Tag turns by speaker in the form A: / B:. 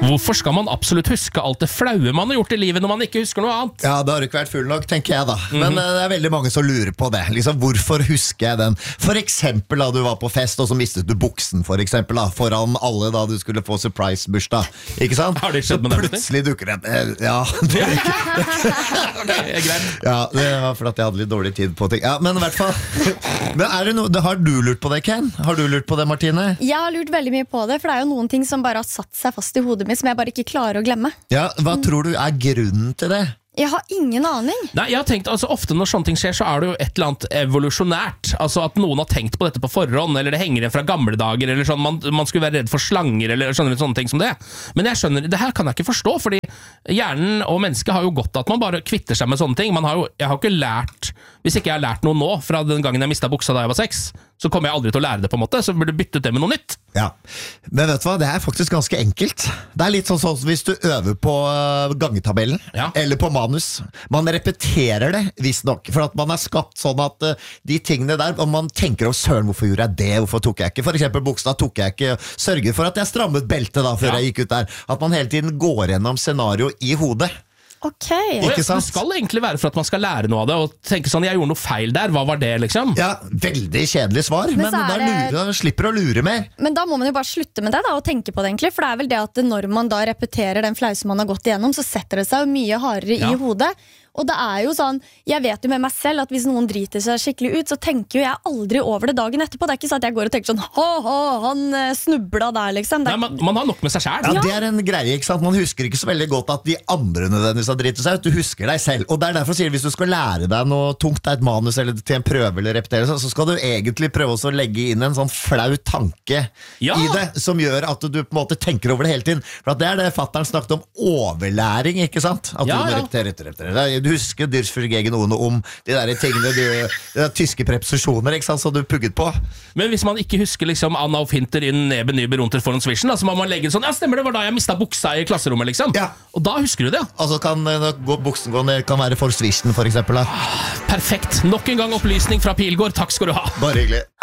A: Hvorfor skal man absolutt huske alt det flaue man har gjort i livet når man ikke husker noe annet?
B: Ja, det har du ikke vært full nok, tenker jeg da. Men det er veldig mange som lurer på det. Liksom, hvorfor husker jeg den? For eksempel da du var på fest, og så mistet du buksen, for eksempel da, foran alle da du skulle få surprise-bursdag. Ikke sant?
A: Har det skjedd med deg?
B: Plutselig dukker det. Ja, det er
A: greit.
B: Ja, det var fordi jeg hadde litt dårlig tid på ting. Ja, men i hvert fall. Men er det noe, har du lurt på det, Ken? Har du lurt på det, Martine?
C: Jeg har lurt veldig mye på det, for det er jo noen ting som bare har satt seg fast i hodet mitt, som jeg bare ikke klarer å glemme.
B: Ja, hva tror du er grunnen til det?
C: Jeg har ingen aning.
A: Nei, jeg har tenkt, altså ofte når sånne ting skjer, så er det jo et eller annet evolusjonært. Altså at noen har tenkt på dette på forhånd, eller det henger igjen fra gamle dager, eller sånn, man skulle være redd for slanger, eller sånne ting som det. Men jeg skjønner, det her kan jeg ikke forstå, fordi hjernen og mennesket har jo godt at man bare kvitter seg med sånne ting. Jeg har ikke lært, hvis ikke jeg har lært noe nå, fra den gangen jeg mistet buksa da jeg var 6, så kommer jeg aldri til å lære det på en måte, så burde bytte det med noe nytt.
B: Ja, men vet du hva, det er faktisk ganske enkelt. Det er litt sånn hvis du øver på gangetabellen, eller på manus. Man repeterer det, visstnok, for at man er skapt sånn at de tingene der, og man tenker om søren, hvorfor gjorde jeg det, hvorfor tok jeg ikke, for eksempel buksa tok jeg ikke, sørget for at jeg strammet beltet da, før jeg gikk ut der, at man hele tiden går gjennom scenario i hodet.
C: Okay.
A: Det skal egentlig være for at man skal lære noe av det og tenke sånn, jeg gjorde noe feil der, hva var det liksom?
B: Ja, veldig kjedelig svar, men da slipper å lure mer.
C: Men da må man jo bare slutte med det da, og tenke på det egentlig, for det er vel det at når man da repeterer den flause man har gått igjennom, så setter det seg jo mye hardere i hodet. Og det er jo sånn, jeg vet jo med meg selv at hvis noen driter seg skikkelig ut, så tenker jo jeg aldri over det dagen etterpå. Det er ikke sånn at jeg går og tenker sånn, han snubla der liksom.
A: Nei, man har nok med seg selv.
B: Ja, det er en greie, ikke sant? Man husker ikke så veldig godt at de andre nødvendigvis har dritet seg ut. Du husker deg selv. Og det er derfor sier hvis du skal lære deg noe tungt, et manus eller til en prøve eller repetere, så skal du egentlig prøve å legge inn en sånn flau tanke i det, som gjør at du på en måte tenker over det hele tiden. For at det er det fatteren snakket om, overlæring, ikke sant? At du må repetere. Du husker Dyrsfjørgegen om de der tingene, de tyske preposisjoner, ikke sant, som du pugget på.
A: Men hvis man ikke husker liksom Anna og Finter inn nebe nybe runter foran svisjen, så må man legge sånn, ja stemmer det, var da jeg mistet buksa i klasserommet liksom. Ja. Og da husker du det.
B: Altså kan buksen gå ned, kan være for svisjen for eksempel da.
A: Perfekt, nok en gang opplysning fra Pilgaard, takk skal du ha.
B: Bare hyggelig.